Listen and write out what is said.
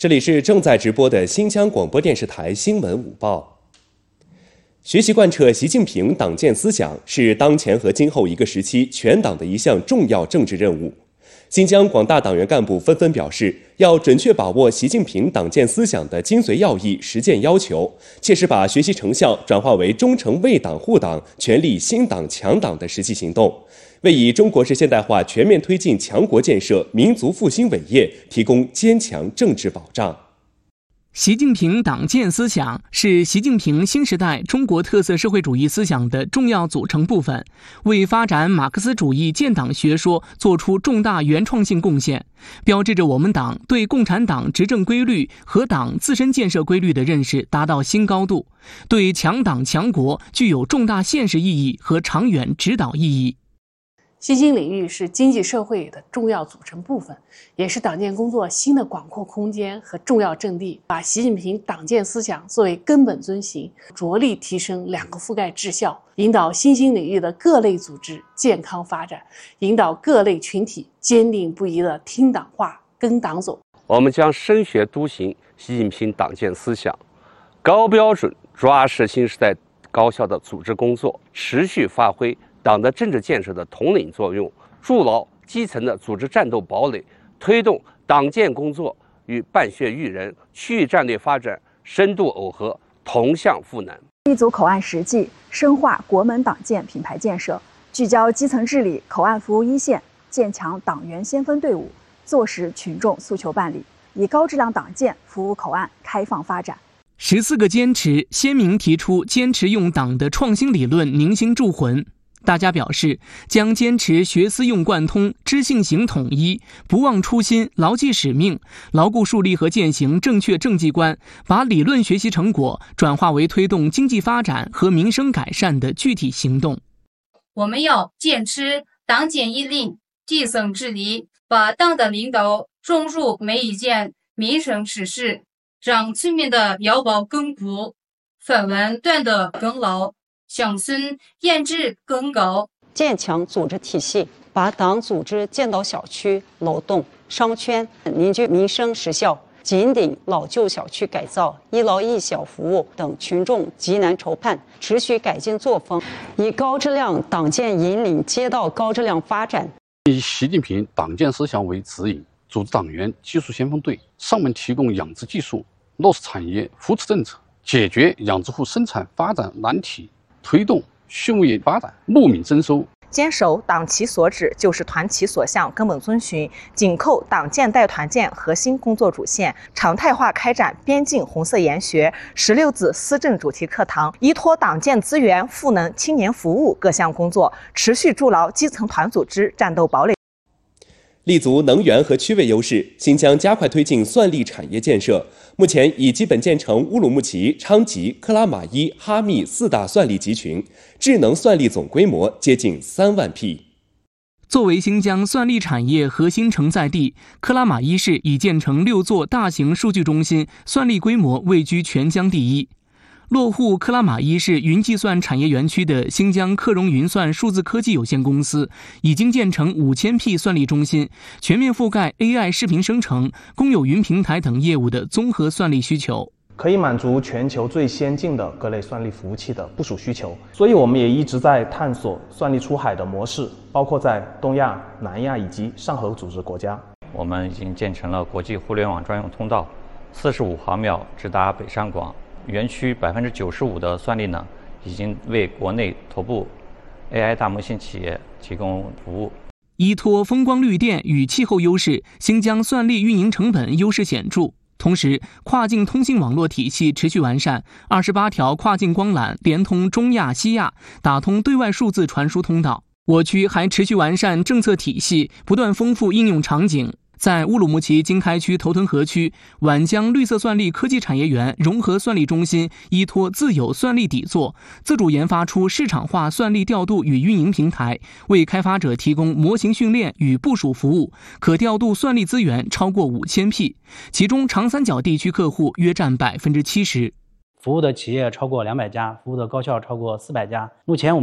这里是正在直播的新疆广播电视台新闻午报。学习贯彻习近平党建思想是当前和今后一个时期全党的一项重要政治任务。新疆广大党员干部纷纷表示，要准确把握习近平党建思想的精髓要义、实践要求，切实把学习成效转化为忠诚为党护党、全力兴党强党的实际行动，为以中国式现代化全面推进强国建设、民族复兴伟业提供坚强政治保障。 习近平党建思想是习近平新时代中国特色社会主义思想的重要组成部分，为发展马克思主义建党学说做出重大原创性贡献，标志着我们党对共产党执政规律和党自身建设规律的认识达到新高度，对强党强国具有重大现实意义和长远指导意义。 新兴领域是经济社会的重要组成部分，也是党建工作新的广阔空间和重要阵地。把习近平党建思想作为根本遵循，着力提升两个覆盖治效，引导新兴领域的各类组织健康发展，引导各类群体坚定不移地听党话、跟党走。 我们将深学笃行习近平党建思想，高标准抓实新时代高效的组织工作，持续发挥党的政治建设的统领作用，筑牢基层的组织战斗堡垒，推动党建工作与办学育人、区域战略发展深度耦合、同向赋能。 立足口岸实际，深化国门党建品牌建设，聚焦基层治理、口岸服务一线，建强党员先锋队伍，坐实群众诉求办理，以高质量党建服务口岸开放发展。 14个坚持鲜明提出坚持用党的创新理论凝心铸魂。大家表示，将坚持学思用贯通、知信行统一，不忘初心，牢记使命，牢固树立和践行正确政绩观，把理论学习成果转化为推动经济发展和民生改善的具体行动。 我们要坚持党建一令、基层治理，把党的领导融入每一件民生实事，让村民的腰包更鼓，饭碗端得更牢，乡村颜值更高。 建强组织体系，把党组织建到小区、楼栋、商圈，凝聚民生实效，紧盯老旧小区改造、一老一小服务等群众急难愁盼，持续改进作风，以高质量党建引领街道高质量发展。 以习近平党建思想为指引，组织党员技术先锋队，上门提供养殖技术，落实产业扶持政策，解决养殖户生产发展难题，推动畜牧业发展，牧民增收。 坚守党其所指就是团其所向根本遵循，紧扣党建带团建核心工作主线，常态化开展边境红色研学、16字思政主题课堂，依托党建资源赋能青年服务各项工作，持续筑牢基层团组织战斗堡垒。 立足能源和区位优势，新疆加快推进算力产业建设。目前已基本建成乌鲁木齐、昌吉、克拉玛依、哈密4大算力集群，智能算力总规模接近3万匹。 作为新疆算力产业核心承载地，克拉玛依市已建成6座大型数据中心，算力规模位居全疆第一。落户克拉玛依市云计算产业园区的新疆克融云算数字科技有限公司已经建成5000P算力中心，全面覆盖 AI 视频生成、公有云平台等业务的综合算力需求， 可以满足全球最先进的各类算力服务器的部署需求。所以我们也一直在探索算力出海的模式，包括在东亚、南亚以及上合组织国家。 我们已经建成了国际互联网专用通道，45毫秒直达北上广。园区95%的算力呢，已经为国内头部 AI 大模型企业提供服务。 依托风光绿电与气候优势，新疆算力运营成本优势显著。同时，跨境通信网络体系持续完善，28条跨境光缆连通中亚、西亚，打通对外数字传输通道。我区还持续完善政策体系，不断丰富应用场景。在乌鲁木齐经开区头屯河区，皖江绿色算力科技产业园融合算力中心依托自有算力底座，自主研发出市场化算力调度与运营平台，为开发者提供模型训练与部署服务，可调度算力资源超过5000P，其中长三角地区客户约占70%。 服务的企业超过200家，服务的高校超过400家。目前我们